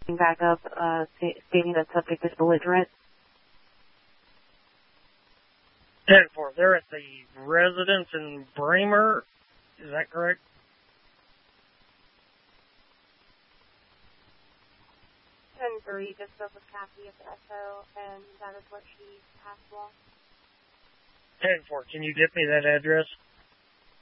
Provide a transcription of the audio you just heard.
back up, stating that subject is belligerent. 10-4, they're at the residence in Bremer. Is that correct? 10-3, just spoke with Kathy at the SO, and that is what she passed along. 10-4, can you get me that address?